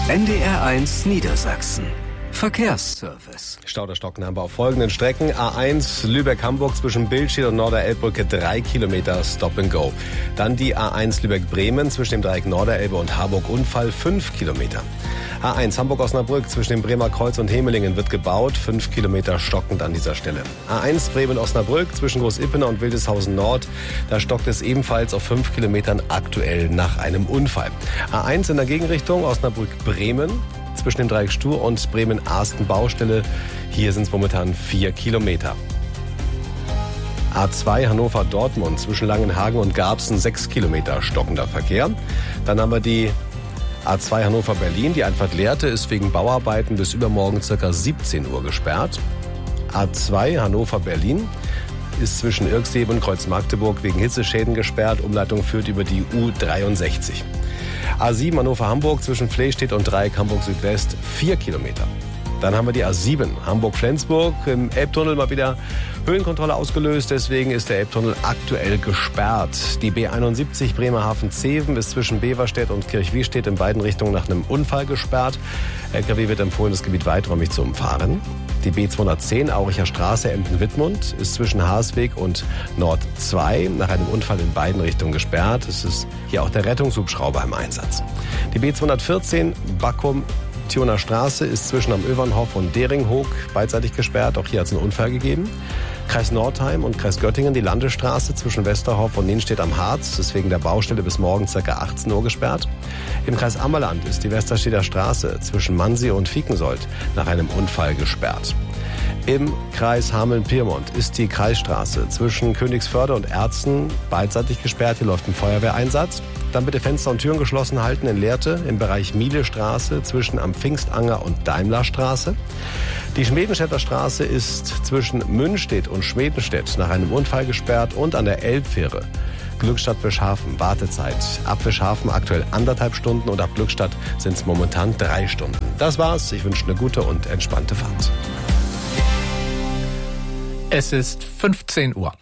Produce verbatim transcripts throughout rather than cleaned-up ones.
N D R eins Niedersachsen. Verkehrsservice. Stauderstocken haben wir auf folgenden Strecken. A eins Lübeck-Hamburg zwischen Billstedt und Norderelbbrücke drei Kilometer Stop and Go. Dann die A eins Lübeck-Bremen zwischen dem Dreieck Norderelbe und Harburg-Unfall fünf Kilometer. A eins Hamburg-Osnabrück zwischen dem Bremer Kreuz und Hemelingen wird gebaut, fünf Kilometer stockend an dieser Stelle. A eins Bremen-Osnabrück zwischen Groß-Ippener und Wildeshausen Nord, da stockt es ebenfalls auf fünf Kilometern aktuell nach einem Unfall. A eins in der Gegenrichtung Osnabrück-Bremen zwischen dem Dreieck Stur und Bremen-Arsten Baustelle, hier sind es momentan vier Kilometer. A zwei Hannover-Dortmund zwischen Langenhagen und Garbsen sechs Kilometer stockender Verkehr. Dann haben wir die A zwei Hannover-Berlin, die Einfahrt Lehrte ist wegen Bauarbeiten bis übermorgen ca. siebzehn Uhr gesperrt. A zwei Hannover-Berlin ist zwischen Irxleben und Kreuz-Magdeburg wegen Hitzeschäden gesperrt. Umleitung führt über die U dreiundsechzig. A sieben Hannover-Hamburg zwischen Fleystedt und Dreieck Hamburg-Südwest vier Kilometer. Dann haben wir die A sieben Hamburg-Flensburg, im Elbtunnel mal wieder Höhenkontrolle ausgelöst, deswegen ist der Elbtunnel aktuell gesperrt. Die B einundsiebzig Bremerhaven-Zeven ist zwischen Beverstedt und Kirchwiestedt in beiden Richtungen nach einem Unfall gesperrt. L K W wird empfohlen, das Gebiet weiträumig zu umfahren. Die B zweihundertzehn Auricher Straße Emden-Wittmund ist zwischen Haasweg und Nord zwei nach einem Unfall in beiden Richtungen gesperrt. Es ist hier auch der Rettungshubschrauber im Einsatz. Die B zweihundertvierzehn Backum Tioner Straße ist zwischen am Övernhof und Deringhoek beidseitig gesperrt. Auch hier hat es einen Unfall gegeben. Kreis Nordheim und Kreis Göttingen die Landesstraße zwischen Westerhof und Nienstedt am Harz ist wegen der Baustelle bis morgen ca. achtzehn Uhr gesperrt. Im Kreis Ammerland ist die Westerstedter Straße zwischen Mansi und Fiekensold nach einem Unfall gesperrt. Im Kreis Hameln-Pyrmont ist die Kreisstraße zwischen Königsförde und Erzen beidseitig gesperrt. Hier läuft ein Feuerwehreinsatz. Dann bitte Fenster und Türen geschlossen halten in Lehrte im Bereich Mielestraße zwischen am Pfingstanger und Daimlerstraße. Die Schmedenstädter Straße ist zwischen Münstedt und Schmedenstedt nach einem Unfall gesperrt und an der Elbfähre Glückstadt-Wischhafen Wartezeit. Ab Wischhafen aktuell anderthalb Stunden und ab Glückstadt sind es momentan drei Stunden. Das war's. Ich wünsche eine gute und entspannte Fahrt. Es ist fünfzehn Uhr.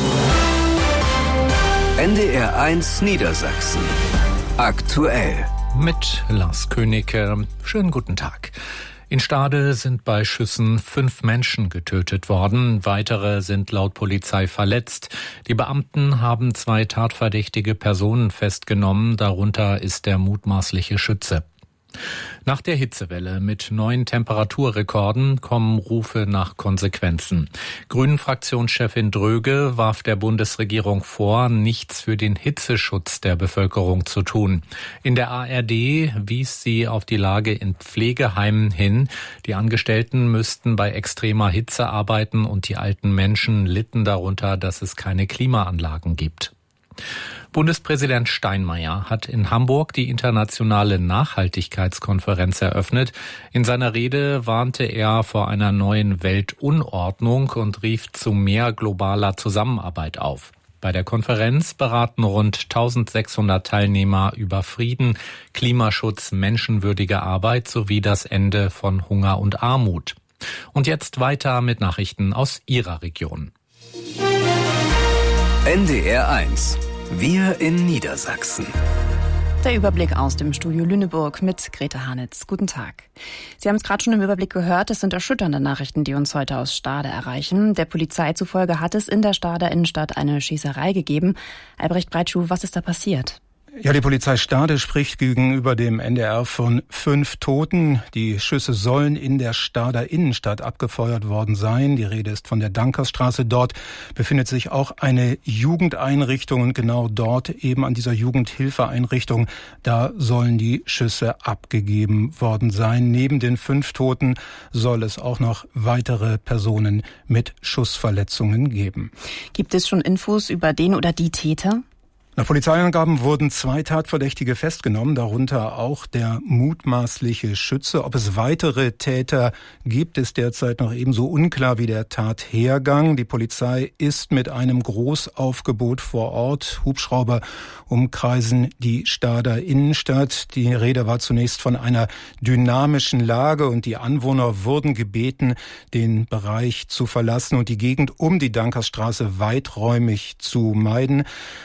N D R eins Niedersachsen. Aktuell. Mit Lars Königke. Schönen guten Tag. In Stade sind bei Schüssen fünf Menschen getötet worden. Weitere sind laut Polizei verletzt. Die Beamten haben zwei tatverdächtige Personen festgenommen. Darunter ist der mutmaßliche Schütze. Nach der Hitzewelle mit neuen Temperaturrekorden kommen Rufe nach Konsequenzen. Grünen-Fraktionschefin Dröge warf der Bundesregierung vor, nichts für den Hitzeschutz der Bevölkerung zu tun. In der A R D wies sie auf die Lage in Pflegeheimen hin. Die Angestellten müssten bei extremer Hitze arbeiten und die alten Menschen litten darunter, dass es keine Klimaanlagen gibt. Bundespräsident Steinmeier hat in Hamburg die internationale Nachhaltigkeitskonferenz eröffnet. In seiner Rede warnte er vor einer neuen Weltunordnung und rief zu mehr globaler Zusammenarbeit auf. Bei der Konferenz beraten rund eintausendsechshundert Teilnehmer über Frieden, Klimaschutz, menschenwürdige Arbeit sowie das Ende von Hunger und Armut. Und jetzt weiter mit Nachrichten aus Ihrer Region. N D R eins. Wir in Niedersachsen. Der Überblick aus dem Studio Lüneburg mit Grete Hanitz. Guten Tag. Sie haben es gerade schon im Überblick gehört, es sind erschütternde Nachrichten, die uns heute aus Stade erreichen. Der Polizei zufolge hat es in der Stader Innenstadt eine Schießerei gegeben. Albrecht Breitschuh, was ist da passiert? Ja, die Polizei Stade spricht gegenüber dem N D R von fünf Toten. Die Schüsse sollen in der Stader Innenstadt abgefeuert worden sein. Die Rede ist von der Dankersstraße. Dort befindet sich auch eine Jugendeinrichtung und genau dort, eben an dieser Jugendhilfeeinrichtung, da sollen die Schüsse abgegeben worden sein. Neben den fünf Toten soll es auch noch weitere Personen mit Schussverletzungen geben. Gibt es schon Infos über den oder die Täter? Nach Polizeiangaben wurden zwei Tatverdächtige festgenommen, darunter auch der mutmaßliche Schütze. Ob es weitere Täter gibt, ist derzeit noch ebenso unklar wie der Tathergang. Die Polizei ist mit einem Großaufgebot vor Ort. Hubschrauber umkreisen die Stader Innenstadt. Die Rede war zunächst von einer dynamischen Lage und die Anwohner wurden gebeten, den Bereich zu verlassen und die Gegend um die Dankersstraße weiträumig zu meiden.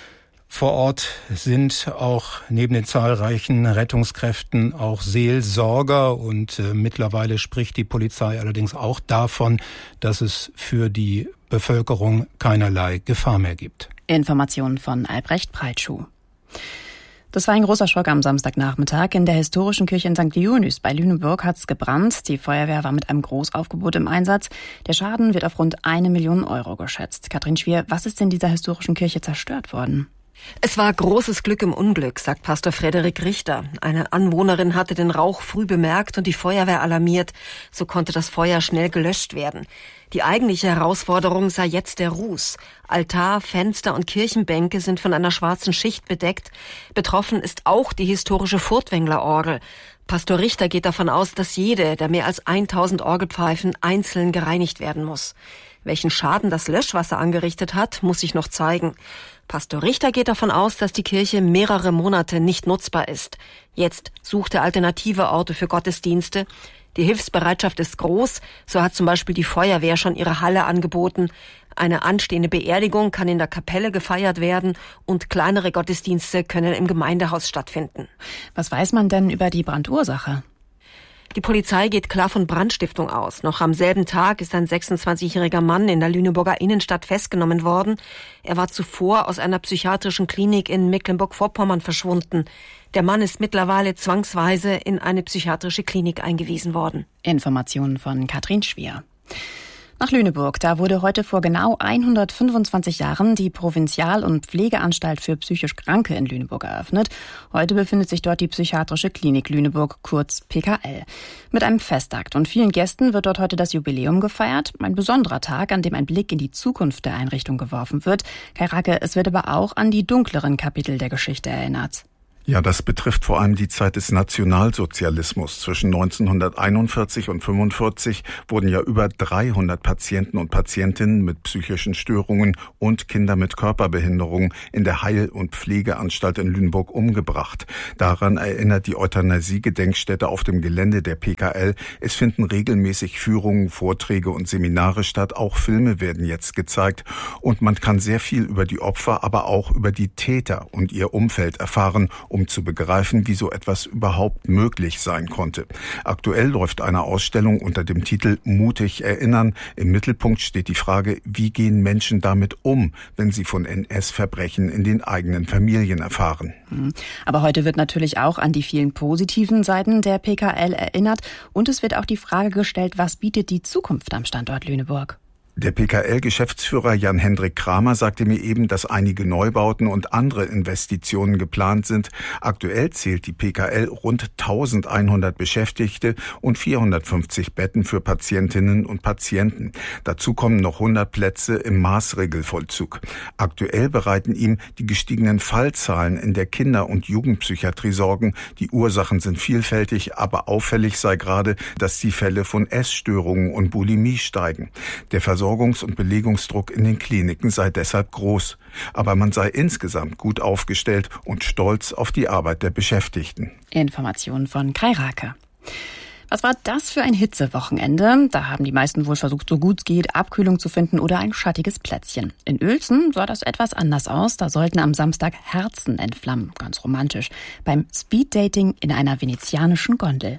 Vor Ort sind auch neben den zahlreichen Rettungskräften auch Seelsorger und äh, mittlerweile spricht die Polizei allerdings auch davon, dass es für die Bevölkerung keinerlei Gefahr mehr gibt. Informationen von Albrecht Breitschuh. Das war ein großer Schock am Samstagnachmittag. In der historischen Kirche in Sankt Dionys bei Lüneburg hat es gebrannt. Die Feuerwehr war mit einem Großaufgebot im Einsatz. Der Schaden wird auf rund eine Million Euro geschätzt. Katrin Schwier, was ist in dieser historischen Kirche zerstört worden? Es war großes Glück im Unglück, sagt Pastor Frederik Richter. Eine Anwohnerin hatte den Rauch früh bemerkt und die Feuerwehr alarmiert. So konnte das Feuer schnell gelöscht werden. Die eigentliche Herausforderung sei jetzt der Ruß. Altar, Fenster und Kirchenbänke sind von einer schwarzen Schicht bedeckt. Betroffen ist auch die historische Furtwängler-Orgel. Pastor Richter geht davon aus, dass jede der mehr als tausend Orgelpfeifen einzeln gereinigt werden muss. Welchen Schaden das Löschwasser angerichtet hat, muss sich noch zeigen. Pastor Richter geht davon aus, dass die Kirche mehrere Monate nicht nutzbar ist. Jetzt sucht er alternative Orte für Gottesdienste. Die Hilfsbereitschaft ist groß. So hat zum Beispiel die Feuerwehr schon ihre Halle angeboten. Eine anstehende Beerdigung kann in der Kapelle gefeiert werden und kleinere Gottesdienste können im Gemeindehaus stattfinden. Was weiß man denn über die Brandursache? Die Polizei geht klar von Brandstiftung aus. Noch am selben Tag ist ein sechsundzwanzigjähriger Mann in der Lüneburger Innenstadt festgenommen worden. Er war zuvor aus einer psychiatrischen Klinik in Mecklenburg-Vorpommern verschwunden. Der Mann ist mittlerweile zwangsweise in eine psychiatrische Klinik eingewiesen worden. Informationen von Katrin Schwier. Nach Lüneburg, da wurde heute vor genau hundertfünfundzwanzig Jahren die Provinzial- und Pflegeanstalt für psychisch Kranke in Lüneburg eröffnet. Heute befindet sich dort die Psychiatrische Klinik Lüneburg, kurz P K L. Mit einem Festakt und vielen Gästen wird dort heute das Jubiläum gefeiert. Ein besonderer Tag, an dem ein Blick in die Zukunft der Einrichtung geworfen wird. Kai Racke, es wird aber auch an die dunkleren Kapitel der Geschichte erinnert. Ja, das betrifft vor allem die Zeit des Nationalsozialismus. Zwischen neunzehnhunderteinundvierzig und fünfundvierzig wurden ja über dreihundert Patienten und Patientinnen mit psychischen Störungen und Kinder mit Körperbehinderung in der Heil- und Pflegeanstalt in Lüneburg umgebracht. Daran erinnert die Euthanasie-Gedenkstätte auf dem Gelände der P K L. Es finden regelmäßig Führungen, Vorträge und Seminare statt. Auch Filme werden jetzt gezeigt. Und man kann sehr viel über die Opfer, aber auch über die Täter und ihr Umfeld erfahren, um zu begreifen, wie so etwas überhaupt möglich sein konnte. Aktuell läuft eine Ausstellung unter dem Titel Mutig erinnern. Im Mittelpunkt steht die Frage, wie gehen Menschen damit um, wenn sie von N S-Verbrechen in den eigenen Familien erfahren. Aber heute wird natürlich auch an die vielen positiven Seiten der P K L erinnert und es wird auch die Frage gestellt, was bietet die Zukunft am Standort Lüneburg? Der P K L-Geschäftsführer Jan-Hendrik Kramer sagte mir eben, dass einige Neubauten und andere Investitionen geplant sind. Aktuell zählt die P K L rund eintausendeinhundert Beschäftigte und vierhundertfünfzig Betten für Patientinnen und Patienten. Dazu kommen noch hundert Plätze im Maßregelvollzug. Aktuell bereiten ihm die gestiegenen Fallzahlen in der Kinder- und Jugendpsychiatrie Sorgen. Die Ursachen sind vielfältig, aber auffällig sei gerade, dass die Fälle von Essstörungen und Bulimie steigen. Der Versorgungs- und Belegungsdruck in den Kliniken sei deshalb groß. Aber man sei insgesamt gut aufgestellt und stolz auf die Arbeit der Beschäftigten. Informationen von Kai Racke. Was war das für ein Hitzewochenende? Da haben die meisten wohl versucht, so gut es geht, Abkühlung zu finden oder ein schattiges Plätzchen. In Uelzen sah das etwas anders aus. Da sollten am Samstag Herzen entflammen. Ganz romantisch. Beim Speeddating in einer venezianischen Gondel.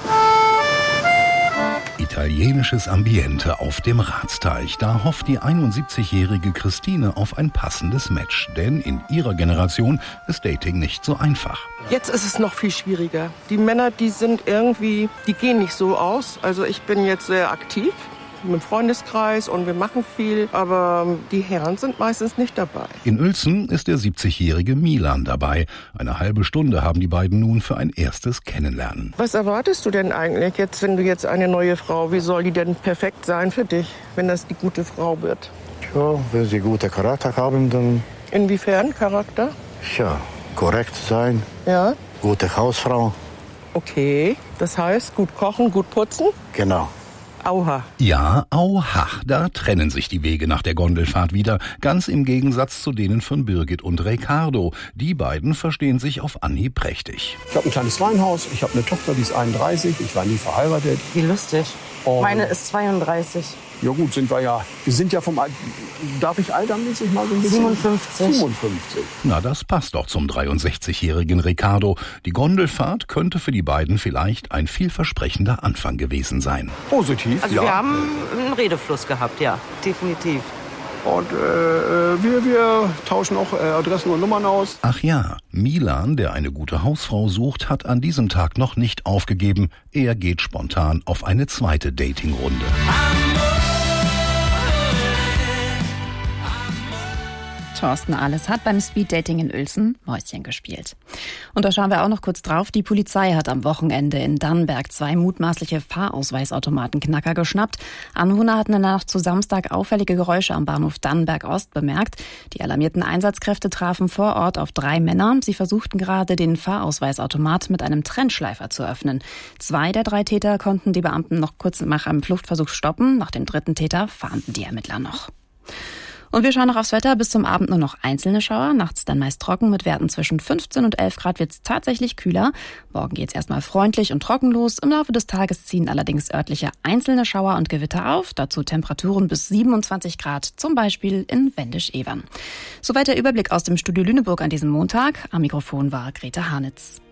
Italienisches Ambiente auf dem Ratsteich. Da hofft die einundsiebzigjährige Christine auf ein passendes Match. Denn in ihrer Generation ist Dating nicht so einfach. Jetzt ist es noch viel schwieriger. Die Männer, die sind irgendwie, die gehen nicht so aus. Also ich bin jetzt sehr aktiv mit dem Freundeskreis und wir machen viel, aber die Herren sind meistens nicht dabei. In Uelzen ist der siebzigjährige Milan dabei. Eine halbe Stunde haben die beiden nun für ein erstes Kennenlernen. Was erwartest du denn eigentlich jetzt, wenn du jetzt eine neue Frau, wie soll die denn perfekt sein für dich, wenn das die gute Frau wird? Ja, wenn sie guten Charakter haben, dann... Inwiefern Charakter? Ja, korrekt sein. Ja. Gute Hausfrau. Okay, das heißt gut kochen, gut putzen? Genau. Auha. Ja, auha, da trennen sich die Wege nach der Gondelfahrt wieder, ganz im Gegensatz zu denen von Birgit und Ricardo. Die beiden verstehen sich auf Anhieb prächtig. Ich habe ein kleines Weinhaus, ich habe eine Tochter, die ist einunddreißig, ich war nie verheiratet. Wie lustig. Und meine ist zweiunddreißig. Ja gut, sind wir ja, wir sind ja vom, darf ich altermäßig mal so ein bisschen? siebenundfünfzig. siebenundfünfzig. Na, das passt doch zum dreiundsechzigjährigen Ricardo. Die Gondelfahrt könnte für die beiden vielleicht ein vielversprechender Anfang gewesen sein. Positiv, Also ja. wir haben einen Redefluss gehabt, ja, definitiv. Und äh, wir, wir tauschen auch äh, Adressen und Nummern aus. Ach ja, Milan, der eine gute Hausfrau sucht, hat an diesem Tag noch nicht aufgegeben. Er geht spontan auf eine zweite Datingrunde. Thorsten Ahles hat beim Speeddating in Uelzen Mäuschen gespielt. Und da schauen wir auch noch kurz drauf. Die Polizei hat am Wochenende in Dannenberg zwei mutmaßliche Fahrausweisautomatenknacker geschnappt. Anwohner hatten in der Nacht zu Samstag auffällige Geräusche am Bahnhof Dannenberg Ost bemerkt. Die alarmierten Einsatzkräfte trafen vor Ort auf drei Männer. Sie versuchten gerade, den Fahrausweisautomat mit einem Trennschleifer zu öffnen. Zwei der drei Täter konnten die Beamten noch kurz nach einem Fluchtversuch stoppen. Nach dem dritten Täter fahnden die Ermittler noch. Und wir schauen noch aufs Wetter. Bis zum Abend nur noch einzelne Schauer. Nachts dann meist trocken. Mit Werten zwischen fünfzehn und elf Grad wird es tatsächlich kühler. Morgen geht's erstmal freundlich und trocken los. Im Laufe des Tages ziehen allerdings örtliche einzelne Schauer und Gewitter auf. Dazu Temperaturen bis siebenundzwanzig Grad, zum Beispiel in Wendisch-Evern. Soweit der Überblick aus dem Studio Lüneburg an diesem Montag. Am Mikrofon war Grete Hanitz.